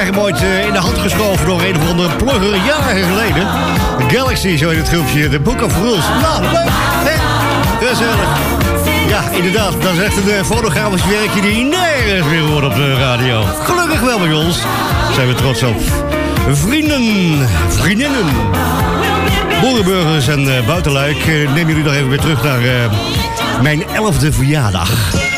krijg hem ooit in de hand geschoven door een of andere plugger jaren geleden. Galaxy, zo in het groepje, de Book of Rules. Nou, leuk, hè? Gezellig. Ja, inderdaad, dat is echt een fotografisch werkje die nergens meer hoort op de radio. Gelukkig wel bij ons. Daar zijn we trots op. Vrienden, vriendinnen, boerenburgers en buitenluik. Neem jullie nog even weer terug naar mijn 11e verjaardag.